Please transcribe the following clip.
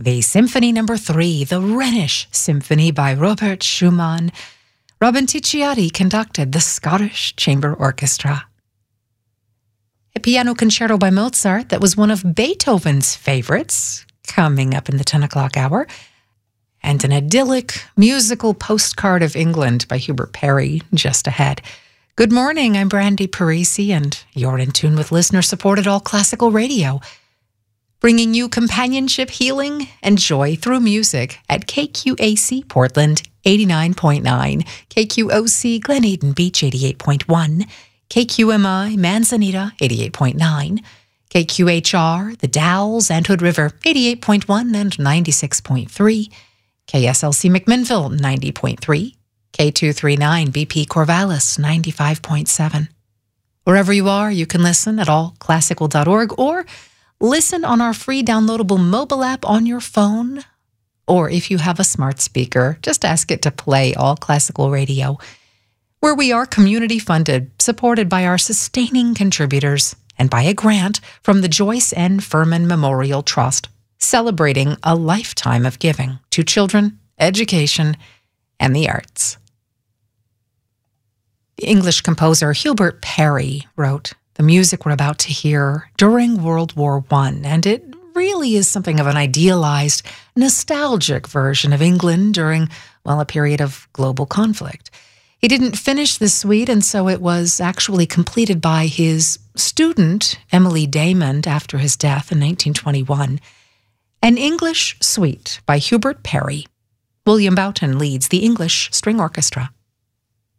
the Symphony No. 3, the Rhenish Symphony by Robert Schumann. Robin Ticciati conducted the Scottish Chamber Orchestra. A piano concerto by Mozart that was one of Beethoven's favorites, coming up in the 10 o'clock hour. And an idyllic musical postcard of England by Hubert Parry just ahead. Good morning, I'm Brandy Parisi, and you're in tune with listener-supported All Classical Radio, bringing you companionship, healing, and joy through music at KQAC Portland 89.9, KQOC Glen Eden Beach 88.1, KQMI Manzanita 88.9, KQHR The Dalles and Hood River 88.1 and 96.3, KSLC McMinnville 90.3, K239 BP Corvallis 95.7. Wherever you are, you can listen at allclassical.org or listen on our free downloadable mobile app on your phone. Or if you have a smart speaker, just ask it to play All Classical Radio, where we are community funded, supported by our sustaining contributors and by a grant from the Joyce N. Furman Memorial Trust, celebrating a lifetime of giving to children, education, and the arts. The English composer Hubert Parry wrote the music we're about to hear during World War I, and it really is something of an idealized, nostalgic version of England during, well, a period of global conflict. He didn't finish the suite, and so it was actually completed by his student, Emily Damon, after his death in 1921. An English suite by Hubert Parry. William Boughton leads the English String Orchestra.